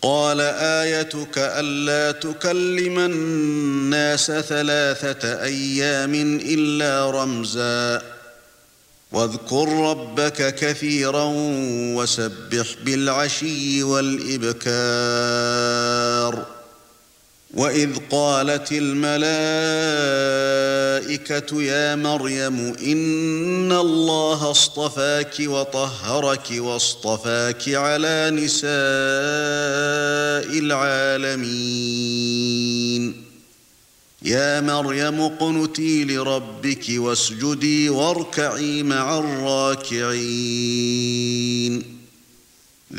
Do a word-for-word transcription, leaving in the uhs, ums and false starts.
قال آيتك ألا تكلم الناس ثلاثة أيام إلا رمزا واذكر ربك كثيرا وسبح بالعشي والإبكار وإذ قالت الملائكة يا مريم إن الله اصطفاك وطهرك واصطفاك على نساء العالمين يا مريم اقنتي لربك واسجدي واركعي مع الراكعين